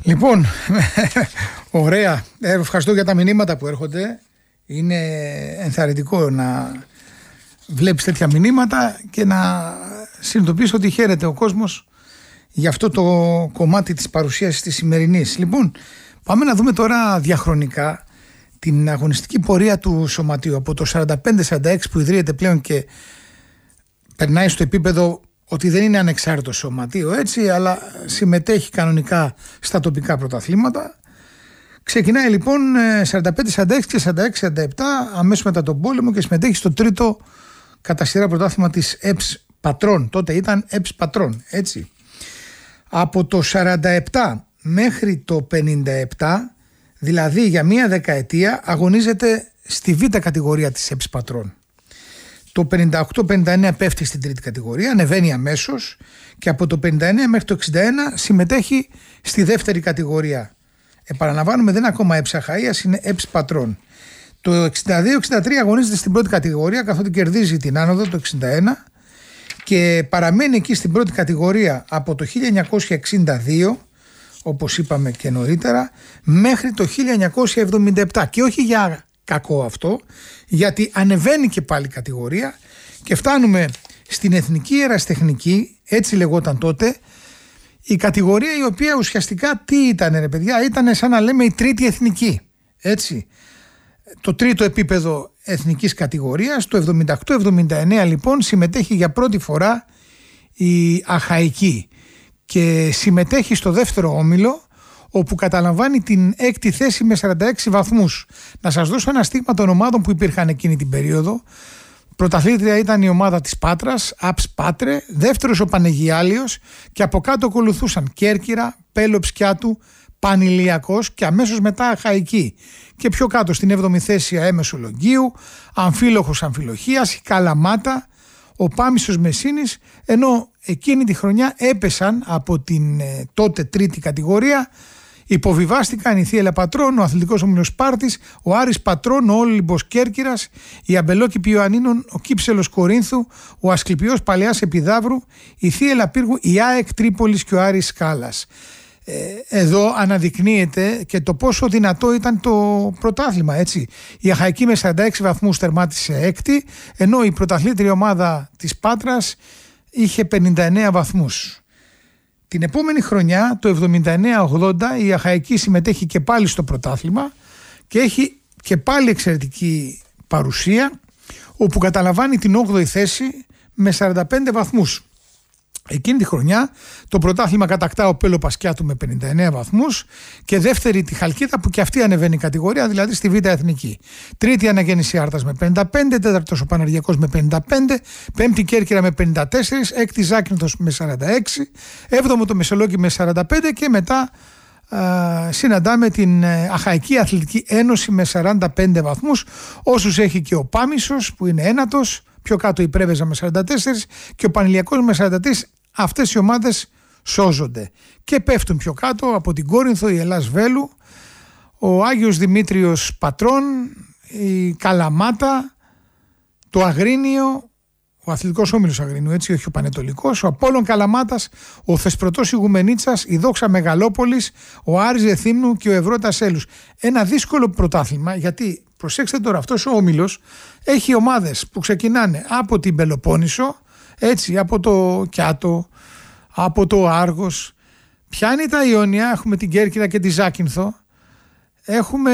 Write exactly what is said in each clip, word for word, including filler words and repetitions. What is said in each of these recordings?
Λοιπόν, ωραία. Ευχαριστώ για τα μηνύματα που έρχονται. Είναι ενθαρρυντικό να βλέπεις τέτοια μηνύματα και να συνειδητοποιείς ότι χαίρεται ο κόσμος για αυτό το κομμάτι της παρουσίασης της σημερινής. Λοιπόν, πάμε να δούμε τώρα διαχρονικά την αγωνιστική πορεία του Σωματείου από το σαράντα πέντε σαράντα έξι που ιδρύεται πλέον και περνάει στο επίπεδο ότι δεν είναι ανεξάρτητο σωματείο, έτσι, αλλά συμμετέχει κανονικά στα τοπικά πρωταθλήματα. Ξεκινάει λοιπόν σαράντα πέντε σαράντα έξι και σαράντα έξι σαράντα επτά αμέσως μετά τον πόλεμο και συμμετέχει στο τρίτο κατά σειρά πρωτάθλημα της ΕΠΣ Πατρών. Τότε ήταν ΕΠΣ Πατρών, έτσι. Από το σαράντα επτά μέχρι το πενήντα επτά, δηλαδή για μία δεκαετία, αγωνίζεται στη β' κατηγορία της ΕΠΣ Πατρών. Το πενήντα οκτώ πενήντα εννέα πέφτει στην τρίτη κατηγορία, ανεβαίνει αμέσως και από το πενήντα εννέα μέχρι το εξήντα ένα συμμετέχει στη δεύτερη κατηγορία. Επαναλαμβάνουμε, δεν είναι ακόμα ΕΠΣ Αχαΐας, είναι ΕΠΣ Πατρών. Το εξήντα δύο εξήντα τρία αγωνίζεται στην πρώτη κατηγορία καθότι κερδίζει την άνοδο το εξήντα ένα και παραμένει εκεί στην πρώτη κατηγορία από το χίλια εννιακόσια εξήντα δύο, όπως είπαμε και νωρίτερα, μέχρι το χίλια εννιακόσια εβδομήντα επτά. Και όχι για κακό αυτό, γιατί ανεβαίνει και πάλι κατηγορία και φτάνουμε στην Εθνική Ερασιτεχνική, έτσι λεγόταν τότε, η κατηγορία η οποία ουσιαστικά τι ήταν, ρε παιδιά, ήταν σαν να λέμε η τρίτη εθνική, έτσι. Το τρίτο επίπεδο εθνικής κατηγορίας, το εβδομήντα οκτώ εβδομήντα εννέα λοιπόν συμμετέχει για πρώτη φορά η Αχαϊκή και συμμετέχει στο δεύτερο όμιλο, όπου καταλαμβάνει την έκτη θέση με σαράντα έξι βαθμούς. Να σας δώσω ένα στίγμα των ομάδων που υπήρχαν εκείνη την περίοδο. Πρωταθλήτρια ήταν η ομάδα της Πάτρας, ΑΠΣ Πάτρε, δεύτερος ο Πανεγιάλιος και από κάτω ακολουθούσαν Κέρκυρα, Πέλο Ψκιάτου, Πανηλιακός και αμέσως μετά Αχαϊκή. Και πιο κάτω στην έβδομη θέση ΑΕ Μεσολογγίου, Αμφίλοχος Αμφιλοχίας, η Καλαμάτα, ο Πάμισος Μεσίνης, ενώ εκείνη τη χρονιά έπεσαν από την ε, τότε τρίτη κατηγορία, υποβιβάστηκαν η Θίελα Πατρών, ο Αθλητικός Όμιλος Σπάρτης, ο Άρης Πατρών, ο Όλυμπος Κέρκυρας, η Αμπελόκηπη Ιωαννίνων, ο Κύψελος Κορίνθου, ο Ασκληπιός Παλαιάς Επιδαύρου, η Θίελα Πύργου, η ΑΕΚ Τρίπολης και ο Άρης Σκάλας. Εδώ αναδεικνύεται και το πόσο δυνατό ήταν το πρωτάθλημα, έτσι. Η Αχαϊκή με σαράντα έξι βαθμούς τερμάτισε έκτη, ενώ η πρωταθλήτρια ομάδα της Πάτρας είχε πενήντα εννέα βαθμούς. Την επόμενη χρονιά, το εβδομήντα εννέα ογδόντα, η Αχαϊκή συμμετέχει και πάλι στο πρωτάθλημα και έχει και πάλι εξαιρετική παρουσία, όπου καταλαμβάνει την όγδοη θέση με σαράντα πέντε βαθμούς. Εκείνη τη χρονιά το πρωτάθλημα κατακτά ο Πέλο Πασκιάτου με πενήντα εννέα βαθμούς και δεύτερη τη Χαλκίδα που και αυτή ανεβαίνει η κατηγορία, δηλαδή στη Β' Εθνική. Τρίτη Αναγέννηση Άρτας με πενήντα πέντε, τέταρτος ο Παναργιακός με πενήντα πέντε, πέμπτη Κέρκυρα με πενήντα τέσσερα, έκτη Ζάκυνθος με σαράντα έξι, έβδομο το Μεσολόγγι με σαράντα πέντε και μετά α, συναντάμε την Αχαϊκή Αθλητική Ένωση με σαράντα πέντε βαθμούς, όσους έχει και ο Πάμισος που είναι ένατος, πιο κάτω η Πρέβεζα με σαράντα τέσσερα και ο Πανηλιακός με σαράντα τρία. Αυτές οι ομάδες σώζονται και πέφτουν πιο κάτω από την Κόρινθο, η Ελλάς Βέλου, ο Άγιος Δημήτριος Πατρών, η Καλαμάτα, το Αγρίνιο, ο Αθλητικός Όμιλος Αγρίνιου, έτσι, όχι ο Πανετολικός, ο Απόλλων Καλαμάτας, ο Θεσπρωτός Ιγουμενίτσας, η Δόξα Μεγαλόπολης, ο Άρης Ρεθύμνου και ο Ευρώτας Έλους. Ένα δύσκολο πρωτάθλημα, γιατί προσέξτε τώρα, αυτός ο όμιλος έχει ομάδες που ξεκινάνε από την Πελοπόννησο, έτσι, από το Κιάτο, από το Άργος. Ποια είναι τα Ιόνια, έχουμε την Κέρκυρα και τη Ζάκυνθο, έχουμε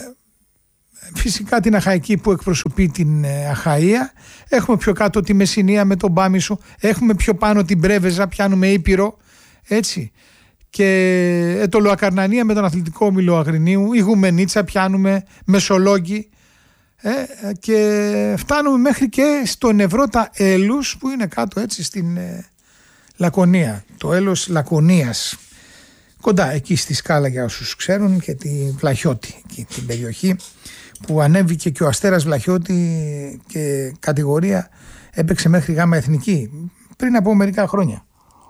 φυσικά την Αχαϊκή που εκπροσωπεί την Αχαΐα, έχουμε πιο κάτω τη Μεσσηνία με τον Πάμισο, έχουμε πιο πάνω την Πρέβεζα, πιάνουμε Ήπειρο, έτσι, και το Λοακαρνανία με τον Αθλητικό Όμιλο Αγρινίου, η Γουμενίτσα πιάνουμε, Μεσολόγγι, ε, και φτάνουμε μέχρι και στον Ευρώτα Έλους που είναι κάτω, έτσι, στην ε, Λακωνία, το έλος Λακωνίας, κοντά εκεί στη Σκάλα για όσους ξέρουν, και τη Βλαχιώτη, εκεί την περιοχή που ανέβηκε και ο Αστέρας Βλαχιώτη και κατηγορία έπαιξε μέχρι Γάμα Εθνική πριν από μερικά χρόνια.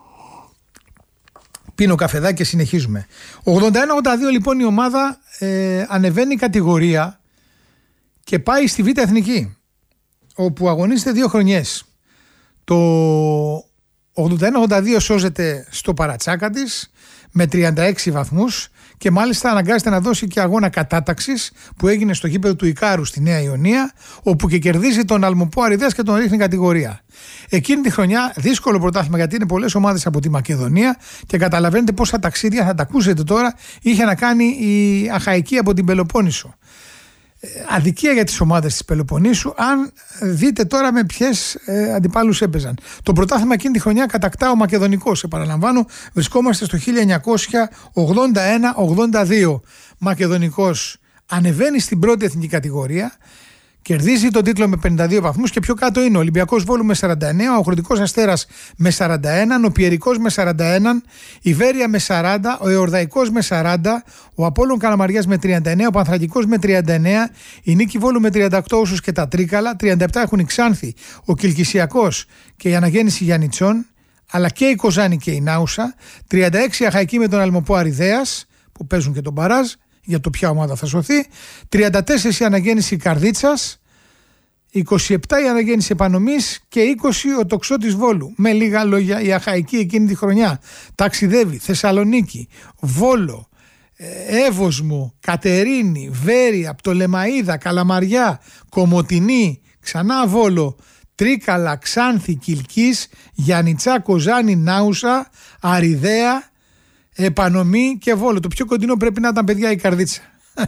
Πίνω καφεδάκι και συνεχίζουμε. ογδόντα ένα ογδόντα δύο λοιπόν η ομάδα ε, ανεβαίνει κατηγορία και πάει στη Β' Εθνική, όπου αγωνίζεται δύο χρονιές. Το ογδόντα ένα ογδόντα δύο σώζεται στο παρατσάκα της με τριάντα έξι βαθμούς και μάλιστα αναγκάζεται να δώσει και αγώνα κατάταξης που έγινε στο γήπεδο του Ικάρου στη Νέα Ιωνία, όπου και κερδίζει τον Αλμοπό Αριδέας και τον ρίχνει κατηγορία. Εκείνη τη χρονιά δύσκολο πρωτάθλημα, γιατί είναι πολλές ομάδες από τη Μακεδονία και καταλαβαίνετε πόσα ταξίδια, θα τα ακούσετε τώρα, είχε να κάνει η Αχαϊκή από την Πελοπόννησο. Αδικία για τις ομάδες της Πελοποννήσου, αν δείτε τώρα με ποιες ε, αντιπάλους έπαιζαν. Το πρωτάθλημα εκείνη τη χρονιά κατακτά ο Μακεδονικός. Επαναλαμβάνω, βρισκόμαστε στο χίλια εννιακόσια ογδόντα ένα ογδόντα δύο. Μακεδονικός ανεβαίνει στην πρώτη εθνική κατηγορία, κερδίζει τον τίτλο με πενήντα δύο βαθμούς και πιο κάτω είναι ο Ολυμπιακός Βόλου με σαράντα εννέα, ο Αχροντικός Αστέρας με σαράντα ένα, ο Πιερικός με σαράντα ένα, η Βέρεια με σαράντα, ο Εορδαϊκός με σαράντα, ο Απόλλων Καλαμαριάς με τριάντα εννέα, ο Πανθρακικός με τριάντα εννέα, η Νίκη Βόλου με τριάντα οκτώ όσους και τα Τρίκαλα, τριάντα επτά έχουν η Ξάνθη, ο Κιλκυσιακός και η Αναγέννηση Γιαννιτσών, αλλά και η Κοζάνη και η Νάουσα, τριάντα έξι η Αχαϊκή με τον Αλμοπό Αριδέας που παίζουν και τον μπαράζ για το ποια ομάδα θα σωθεί, τριάντα τέσσερα η Αναγέννηση Καρδίτσας, είκοσι επτά η Αναγέννηση Επανομής και είκοσι ο Τοξότης Βόλου. Με λίγα λόγια, η Αχαϊκή εκείνη τη χρονιά ταξιδεύει Θεσσαλονίκη, Βόλο, Εύωσμο, Κατερίνη, Βέρεια, Πτολεμαΐδα, Καλαμαριά, Κομοτηνή, ξανά Βόλο, Τρίκαλα, Ξάνθη, Κιλκής, Γιαννιτσά, Κοζάνη, Νάουσα, Αριδαία, Επανομή και Βόλο. Το πιο κοντινό πρέπει να ήταν, παιδιά, η Καρδίτσα.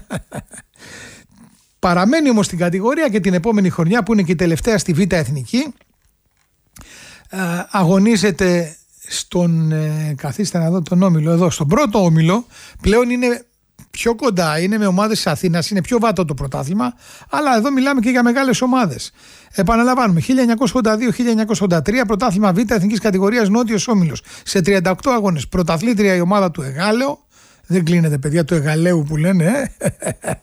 Παραμένει όμως στην κατηγορία και την επόμενη χρονιά, που είναι και η τελευταία στη Β' Εθνική. Αγωνίζεται στον, καθίστε να δω τον όμιλο εδώ, στον πρώτο όμιλο. Πλέον είναι πιο κοντά, είναι με ομάδες της Αθήνας, είναι πιο βάτο το πρωτάθλημα, αλλά εδώ μιλάμε και για μεγάλες ομάδες. Επαναλαμβάνουμε, χίλια εννιακόσια ογδόντα δύο χίλια εννιακόσια ογδόντα τρία, πρωτάθλημα Β' Εθνικής κατηγορίας, Νότιος Όμιλος. Σε τριάντα οκτώ αγώνες, πρωταθλήτρια η ομάδα του Εγάλεο. Δεν κλείνεται, παιδιά, του Εγαλαίου που λένε. Ε.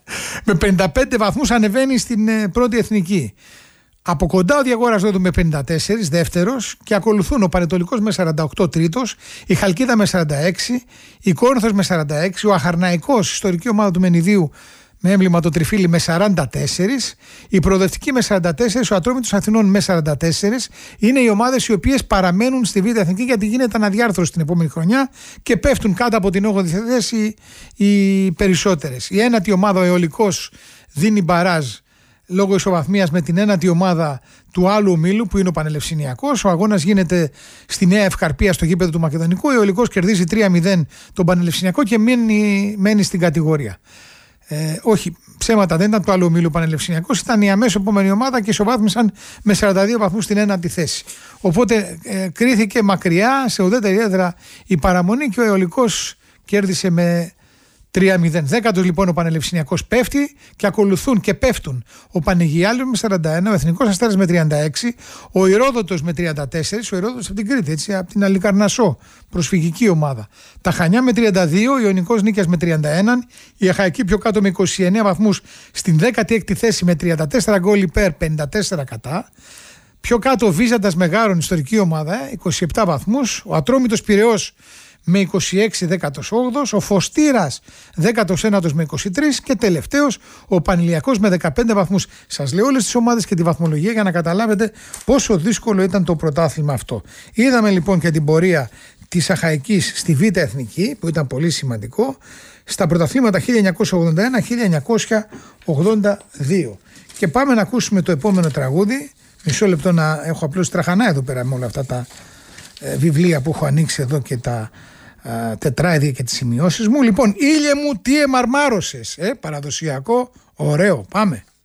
Με πενήντα πέντε βαθμούς ανεβαίνει στην ε, πρώτη εθνική. Από κοντά ο Διαγόρας Ρόδου με πενήντα τέσσερα, δεύτερος, και ακολουθούν ο Πανετολικός με σαράντα οκτώ, τρίτος, η Χαλκίδα με σαράντα έξι, η Κόρινθος με σαράντα έξι, ο Αχαρναϊκός, ιστορική ομάδα του Μενιδίου, με έμβλημα το τριφύλι με σαράντα τέσσερα, η Προοδευτική με σαράντα τέσσερα, ο Ατρόμητος Αθηνών με σαράντα τέσσερα. Είναι οι ομάδες οι οποίες παραμένουν στη Β' Εθνική, γιατί γίνεται αναδιάρθρωση την επόμενη χρονιά και πέφτουν κάτω από την όγδοη θέση οι περισσότερες. Η ένατη ομάδα, ο Αιωλικός, δίνει μπαράζ λόγω ισοβαθμίας με την ένατη ομάδα του άλλου ομίλου που είναι ο Πανελευσυνιακός. Ο αγώνας γίνεται στη Νέα Ευκαρπία στο γήπεδο του Μακεδονικού. Ο Αιωλικός κερδίζει τρία μηδέν τον Πανελευσυνιακό και μένει, μένει στην κατηγορία. Ε, όχι, ψέματα, δεν ήταν το άλλο ομίλου Πανελευσυνιακός, ήταν η αμέσως επόμενη ομάδα και ισοβάθμισαν με σαράντα δύο βαθμούς στην ένατη θέση. Οπότε ε, κρίθηκε μακριά σε ουδέτερη έδρα η παραμονή και ο Αιωλικός κέρδισε με τρία μηδέν. Δέκατος λοιπόν ο Πανελευσυνιακός πέφτει και ακολουθούν και πέφτουν ο Πανεγιάλιος με σαράντα ένα, ο Εθνικός Αστέρας με τριάντα έξι, ο Ηρόδοτος με τριάντα τέσσερα, ο Ηρόδοτος από την Κρήτη, έτσι, από την Αλικαρνασσό, προσφυγική ομάδα. Τα Χανιά με τριάντα δύο, ο Ιωνικός Νίκιας με τριάντα ένα, η Αχαϊκή πιο κάτω με είκοσι εννέα βαθμούς στην δέκατη έκτη θέση με τριάντα τέσσερα γκολ υπέρ, πενήντα τέσσερα κατά. Πιο κάτω ο Βίζαντας Μεγάρων, ιστορική ομάδα, είκοσι επτά βαθμούς, ο Ατρόμητος Πειραιώς με είκοσι έξι, δέκατος όγδοος, ο Φωστήρας δέκατος ένατος με είκοσι τρία και τελευταίος ο Πανηλιακός με δεκαπέντε βαθμούς. Σας λέω όλες τις ομάδες και τη βαθμολογία για να καταλάβετε πόσο δύσκολο ήταν το πρωτάθλημα αυτό. Είδαμε λοιπόν και την πορεία της Αχαϊκής στη Β' Εθνική, που ήταν πολύ σημαντικό, στα πρωταθλήματα χίλια εννιακόσια ογδόντα ένα χίλια εννιακόσια ογδόντα δύο. Και πάμε να ακούσουμε το επόμενο τραγούδι. Μισό λεπτό, να έχω απλώς τραχανά εδώ πέρα με όλα αυτά τα ε, βιβλία που έχω ανοίξει εδώ και τα ε, τετράεδια και τις σημειώσεις μου. Λοιπόν, ήλιε μου τι εμαρμάρωσες, ε, παραδοσιακό, ωραίο, πάμε.